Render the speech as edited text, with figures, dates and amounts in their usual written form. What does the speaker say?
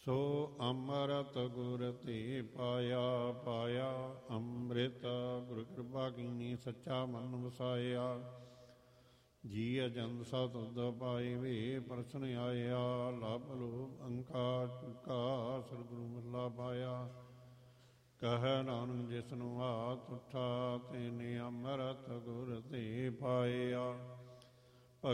ਸੋ ਅੰਮ੍ਰਿਤ ਗੁਰ ਤੇ ਪਾਇਆ ਪਾਇਆ, ਅੰਮ੍ਰਿਤ ਗੁਰ ਕਿਰਪਾ ਕੀਨੀ ਸੱਚਾ ਮਨ ਵਸਾਇਆ। ਜੀ ਅਜੰਦ ਸਾ ਤੁਧ ਪਾਏ ਵੇ ਪ੍ਰਸ਼ਨ ਆਇਆ, ਲਭ ਲੋਭ ਅਹੰਕਾਰ ਝੂਠਾ ਸਤਿਗੁਰੂ ਮੱਲਾ ਪਾਇਆ। ਕਹਿ ਨਾਨਕ ਜਿਸਨੂੰ ਹਾਥ ਉਠਾ, ਤੈਨੇ ਅੰਮ੍ਰਿਤ ਗੁਰ ਤੇ ਪਾਇਆ।